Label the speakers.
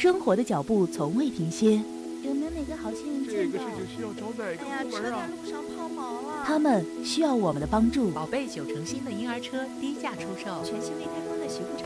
Speaker 1: 生活的脚步从未停歇。
Speaker 2: 有没有哪个好心人
Speaker 3: 这个事情需要找哪个部门啊？
Speaker 2: 路上抛锚了。
Speaker 1: 他们需要我们的帮助。
Speaker 4: 宝贝9成新的婴儿车低价出售，
Speaker 2: 全新未开封的洗护厂。